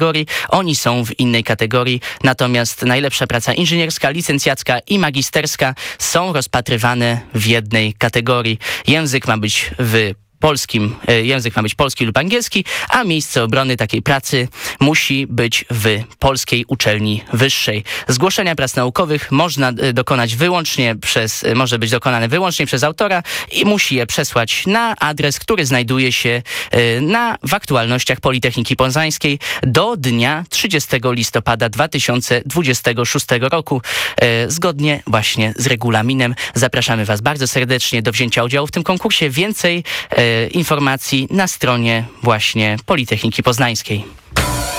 oni są w innej kategorii, natomiast najlepsza praca inżynierska, licencjacka i magisterska są rozpatrywane w jednej kategorii. Język ma być polski lub angielski, a miejsce obrony takiej pracy musi być w polskiej uczelni wyższej. Zgłoszenia prac naukowych może być dokonane wyłącznie przez autora i musi je przesłać na adres, który znajduje się w aktualnościach Politechniki Poznańskiej do dnia 30 listopada 2026 roku. Zgodnie właśnie z regulaminem zapraszamy Was bardzo serdecznie do wzięcia udziału w tym konkursie. Więcej informacji na stronie właśnie Politechniki Poznańskiej.